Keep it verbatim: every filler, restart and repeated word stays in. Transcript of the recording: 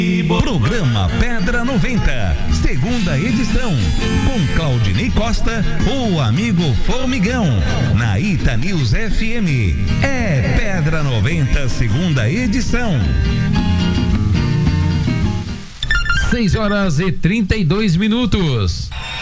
Programa Pedra noventa, segunda edição, com Claudinei Costa, o amigo Formigão, na Ita News F M. É Pedra noventa, segunda edição. seis horas e trinta e dois minutos.